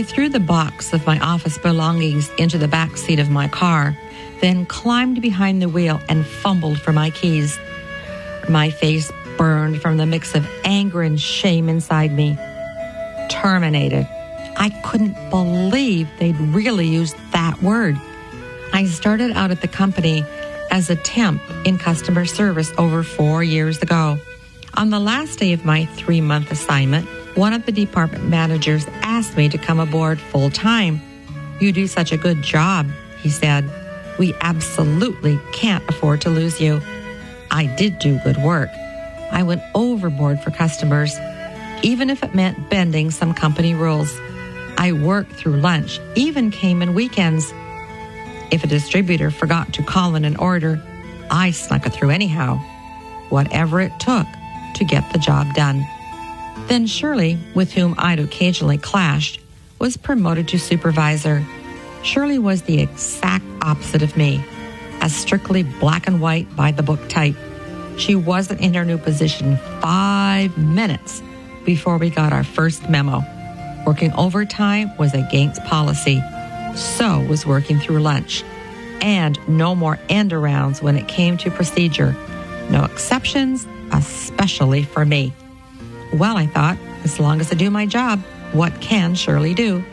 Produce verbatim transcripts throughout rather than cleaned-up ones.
I threw the box of my office belongings into the back seat of my car, then climbed behind the wheel and fumbled for my keys. My face burned from the mix of anger and shame inside me. Terminated. I couldn't believe they'd really used that word. I started out at the company as a temp in customer service over four years ago. On the last day of my three-month assignment, one of the department managers asked me to come aboard full-time. "You do such a good job," he said. "We absolutely can't afford to lose you." I did do good work. I went overboard for customers, even if it meant bending some company rules. I worked through lunch, even came in weekends. If a distributor forgot to call in an order, I snuck it through anyhow, whatever it took to get the job done. Then Shirley, with whom I'd occasionally clashed, was promoted to supervisor. Shirley was the exact opposite of me, a strictly black and white by-the-book type. She wasn't in her new position five minutes before we got our first memo. Working overtime was against policy. So was working through lunch. And no more end-arounds when it came to procedure. No exceptions, especially for me. Well, I thought, as long as I do my job, what can Shirley do?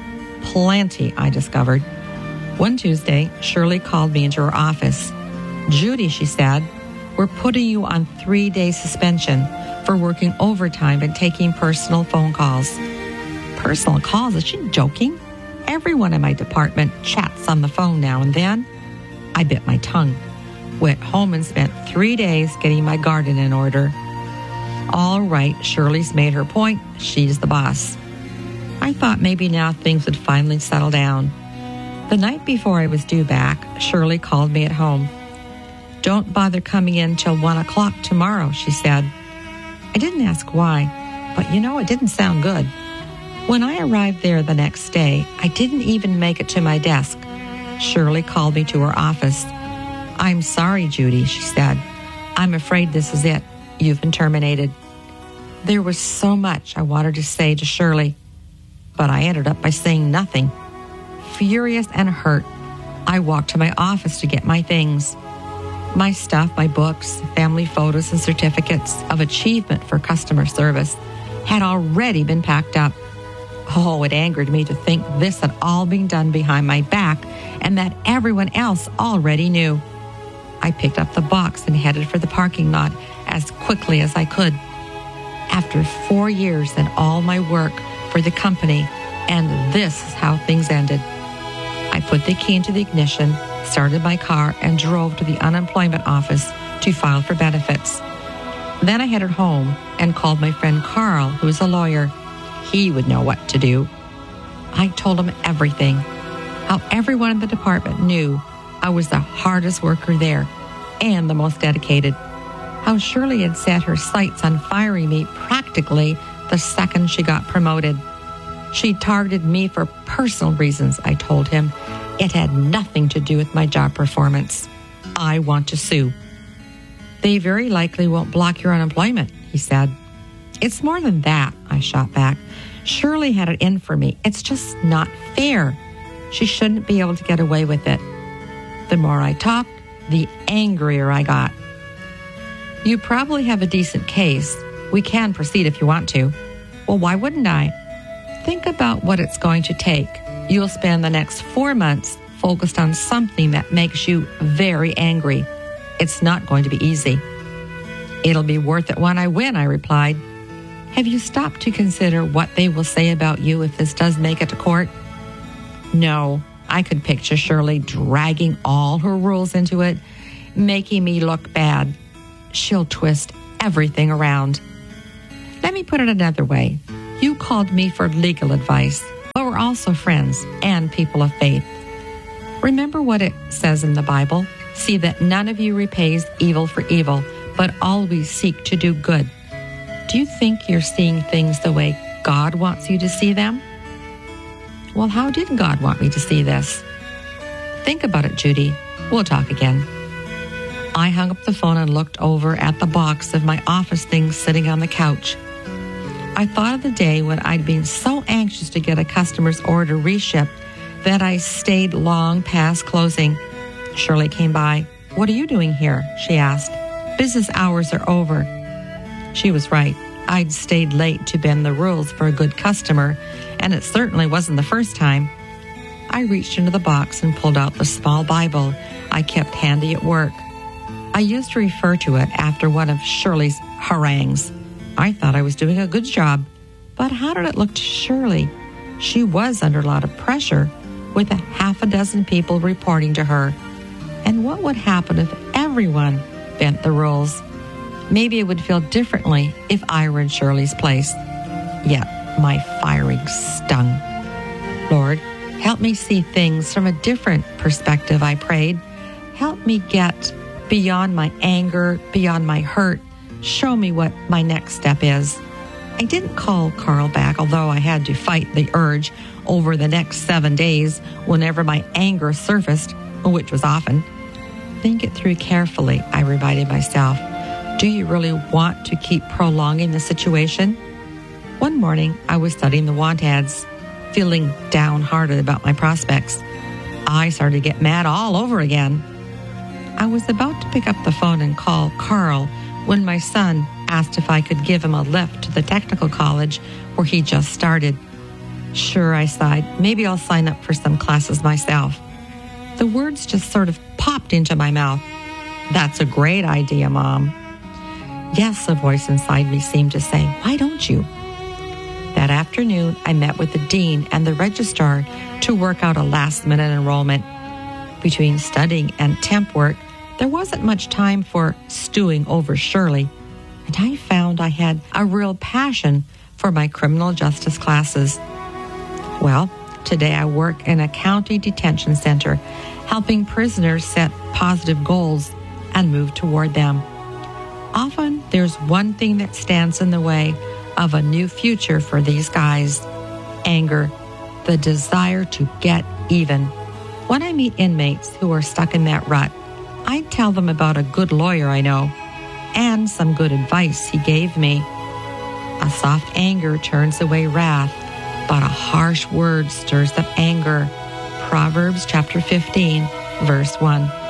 Plenty, I discovered. One Tuesday, Shirley called me into her office. "Judy," she said, "we're putting you on three-day suspension for working overtime and taking personal phone calls." Personal calls? Is she joking? Everyone in my department chats on the phone now and then. I bit my tongue. Went home and spent three days getting my garden in order. All right, Shirley's made her point. She's the boss. I thought maybe now things would finally settle down. The night before I was due back, Shirley called me at home. "Don't bother coming in till one o'clock tomorrow," she said. I didn't ask why, but you know, it didn't sound good. When I arrived there the next day, I didn't even make it to my desk. Shirley called me to her office. "I'm sorry, Judy," she said. "I'm afraid this is it. You've been terminated." There was so much I wanted to say to Shirley, but I ended up by saying nothing. Furious and hurt, I walked to my office to get my things. My stuff, my books, family photos, and certificates of achievement for customer service had already been packed up. Oh, it angered me to think this had all been done behind my back and that everyone else already knew. I picked up the box and headed for the parking lot as quickly as I could. After four years and all my work for the company, and this is how things ended. I put the key into the ignition, started my car, and drove to the unemployment office to file for benefits. Then I headed home and called my friend Carl, who is a lawyer. He would know what to do. I told him everything, how everyone in the department knew I was the hardest worker there and the most dedicated, how Shirley had set her sights on firing me practically the second she got promoted. She targeted me for personal reasons, I told him. It had nothing to do with my job performance. I want to sue. They very likely won't block your unemployment, he said. It's more than that, I shot back. Shirley had it in for me. It's just not fair. She shouldn't be able to get away with it. The more I talked, the angrier I got. You probably have a decent case. We can proceed if you want to. Well, why wouldn't I? Think about what it's going to take. You'll spend the next four months focused on something that makes you very angry. It's not going to be easy. It'll be worth it when I win, I replied. Have you stopped to consider what they will say about you if this does make it to court? No, I could picture Shirley dragging all her rules into it, making me look bad. She'll twist everything around. Let me put it another way. You called me for legal advice, but we're also friends and people of faith. Remember what it says in the Bible? See that none of you repays evil for evil, but always seek to do good. Do you think you're seeing things the way God wants you to see them? Well, how did God want me to see this? Think about it, Judy. We'll talk again. I hung up the phone and looked over at the box of my office things sitting on the couch. I thought of the day when I'd been so anxious to get a customer's order reshipped that I stayed long past closing. Shirley came by. "What are you doing here?" she asked. "Business hours are over." She was right. I'd stayed late to bend the rules for a good customer, and it certainly wasn't the first time. I reached into the box and pulled out the small Bible I kept handy at work. I used to refer to it after one of Shirley's harangues. I thought I was doing a good job, but how did it look to Shirley? She was under a lot of pressure, with a half a dozen people reporting to her. And what would happen if everyone bent the rules? Maybe it would feel differently if I were in Shirley's place. Yet my firing stung. Lord, help me see things from a different perspective, I prayed. Help me get beyond my anger, beyond my hurt. Show me what my next step is. I didn't call Carl back, although I had to fight the urge over the next seven days whenever my anger surfaced, which was often. Think it through carefully, I reminded myself. Do you really want to keep prolonging the situation? One morning, I was studying the want ads, feeling downhearted about my prospects. I started to get mad all over again. I was about to pick up the phone and call Carl when my son asked if I could give him a lift to the technical college where he just started. Sure, I sighed. Maybe I'll sign up for some classes myself. The words just sort of popped into my mouth. That's a great idea, Mom. Yes, a voice inside me seemed to say, why don't you? That afternoon, I met with the dean and the registrar to work out a last-minute enrollment. Between studying and temp work, there wasn't much time for stewing over Shirley, and I found I had a real passion for my criminal justice classes. Well, today I work in a county detention center, helping prisoners set positive goals and move toward them. Often, there's one thing that stands in the way of a new future for these guys: anger, the desire to get even. When I meet inmates who are stuck in that rut, I tell them about a good lawyer I know and some good advice he gave me. A soft anger turns away wrath, but a harsh word stirs up anger. Proverbs chapter fifteen, verse one.